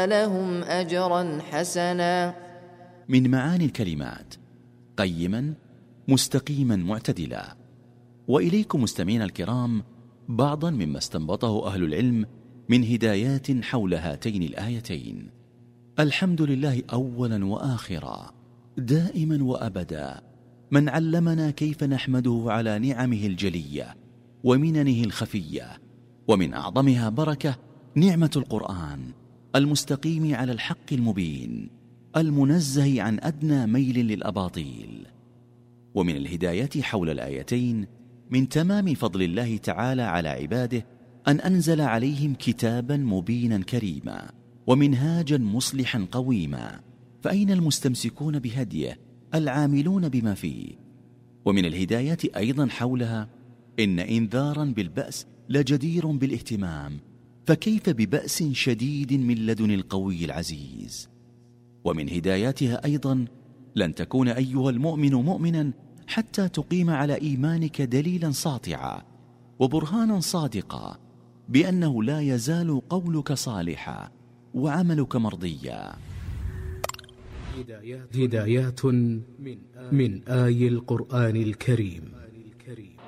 لهم أجرا حسنا. من معاني الكلمات: قيما، مستقيما، معتدلا. وإليكم مستمعينا الكرام بعضا مما استنبطه أهل العلم من هدايات حول هاتين الآيتين. الحمد لله أولا وآخرا، دائما وأبدا، من علمنا كيف نحمده على نعمه الجلية ومننه الخفية، ومن أعظمها بركة نعمة القرآن المستقيم على الحق المبين المنزه عن أدنى ميل للأباطيل. ومن الهدايات حول الآيتين من تمام فضل الله تعالى على عباده أن أنزل عليهم كتابا مبينا كريما ومنهاجا مصلحا قويما، فأين المستمسكون بهديه العاملون بما فيه؟ ومن الهدايات أيضا حولها إن إنذارا بالبأس لجدير بالاهتمام، فكيف ببأس شديد من لدن القوي العزيز؟ ومن هداياتها أيضا لن تكون أيها المؤمن مؤمنا حتى تقيم على إيمانك دليلا ساطعا وبرهانا صادقا بأنه لا يزال قولك صالحا وعملك مرضيا. هدايات من آي القرآن الكريم.